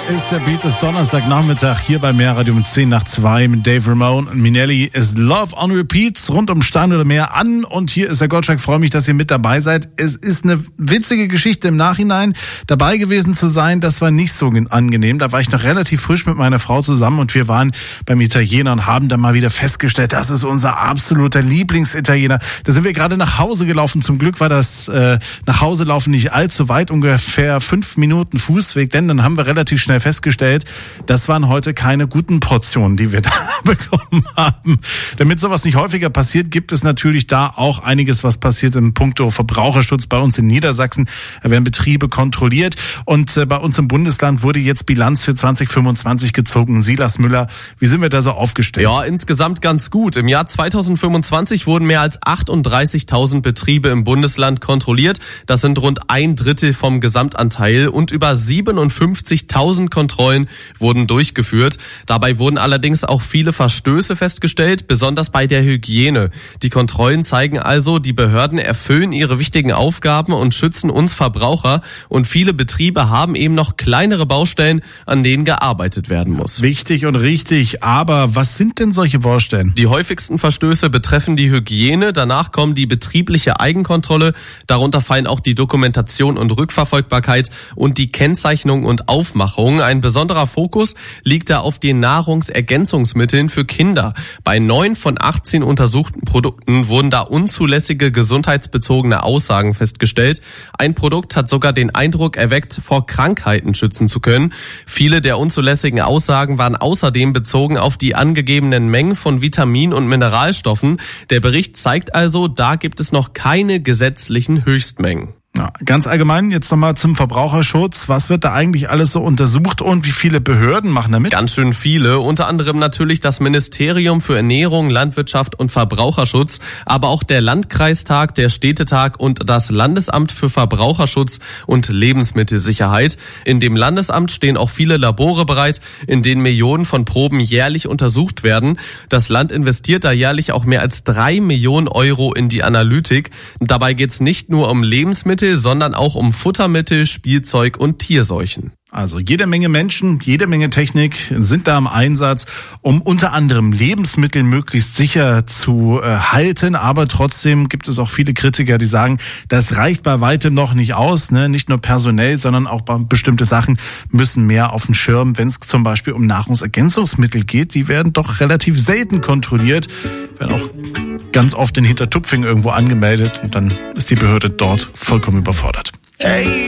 ist der Beat des Donnerstagnachmittag hier bei Mehrradio um 10:02 mit Dave Ramone und Minelli. Ist Love on Repeats rund um Stein oder Meer an. Und hier ist der Gottschalk. Freue mich, dass ihr mit dabei seid. Es ist eine witzige Geschichte im Nachhinein. Dabei gewesen zu sein, das war nicht so angenehm. Da war ich noch relativ frisch mit meiner Frau zusammen und wir waren beim Italiener und haben dann mal wieder festgestellt, das ist unser absoluter Lieblingsitaliener. Da sind wir gerade nach Hause gelaufen. Zum Glück war das nach Hause laufen nicht allzu weit, ungefähr 5 Minuten Fußweg, denn dann haben wir relativ schnell festgestellt, das waren heute keine guten Portionen, die wir da bekommen haben. Damit sowas nicht häufiger passiert, gibt es natürlich da auch einiges, was passiert in puncto Verbraucherschutz bei uns in Niedersachsen. Da werden Betriebe kontrolliert und bei uns im Bundesland wurde jetzt Bilanz für 2025 gezogen. Silas Müller, wie sind wir da so aufgestellt? Ja, insgesamt ganz gut. Im Jahr 2025 wurden mehr als 38.000 Betriebe im Bundesland kontrolliert. Das sind rund 1/3 vom Gesamtanteil und über 57.000 Kontrollen wurden durchgeführt. Dabei wurden allerdings auch viele Verstöße festgestellt, besonders bei der Hygiene. Die Kontrollen zeigen also, die Behörden erfüllen ihre wichtigen Aufgaben und schützen uns Verbraucher. Und viele Betriebe haben eben noch kleinere Baustellen, an denen gearbeitet werden muss. Wichtig und richtig, aber was sind denn solche Baustellen? Die häufigsten Verstöße betreffen die Hygiene, danach kommt die betriebliche Eigenkontrolle, darunter fallen auch die Dokumentation und Rückverfolgbarkeit und die Kennzeichnung und Aufmachung. Ein besonderer Fokus liegt da auf den Nahrungsergänzungsmitteln für Kinder. Bei 9 von 18 untersuchten Produkten wurden da unzulässige gesundheitsbezogene Aussagen festgestellt. Ein Produkt hat sogar den Eindruck erweckt, vor Krankheiten schützen zu können. Viele der unzulässigen Aussagen waren außerdem bezogen auf die angegebenen Mengen von Vitamin- und Mineralstoffen. Der Bericht zeigt also, da gibt es noch keine gesetzlichen Höchstmengen. Ja, ganz allgemein jetzt nochmal zum Verbraucherschutz. Was wird da eigentlich alles so untersucht und wie viele Behörden machen da mit? Ganz schön viele, unter anderem natürlich das Ministerium für Ernährung, Landwirtschaft und Verbraucherschutz, aber auch der Landkreistag, der Städtetag und das Landesamt für Verbraucherschutz und Lebensmittelsicherheit. In dem Landesamt stehen auch viele Labore bereit, in denen Millionen von Proben jährlich untersucht werden. Das Land investiert da jährlich auch mehr als 3 Millionen Euro in die Analytik. Dabei geht es nicht nur um Lebensmittel, sondern auch um Futtermittel, Spielzeug und Tierseuchen. Also jede Menge Menschen, jede Menge Technik sind da im Einsatz, um unter anderem Lebensmittel möglichst sicher zu halten. Aber trotzdem gibt es auch viele Kritiker, die sagen, das reicht bei weitem noch nicht aus. Ne? Nicht nur personell, sondern auch bestimmte Sachen müssen mehr auf den Schirm. Wenn es zum Beispiel um Nahrungsergänzungsmittel geht, die werden doch relativ selten kontrolliert, werden auch ganz oft in Hintertupfing irgendwo angemeldet und dann ist die Behörde dort vollkommen überfordert. Hey.